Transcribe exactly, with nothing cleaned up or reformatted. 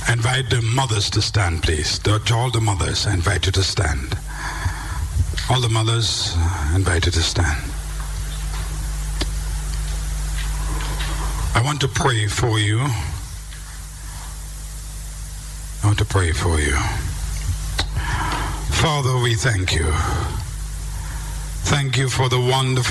invite the mothers to stand, please. To all the mothers, I invite you to stand. All the mothers, I invite you to stand. I want to pray for you. I want to pray for you. Father, we thank you. Thank you for the wonderful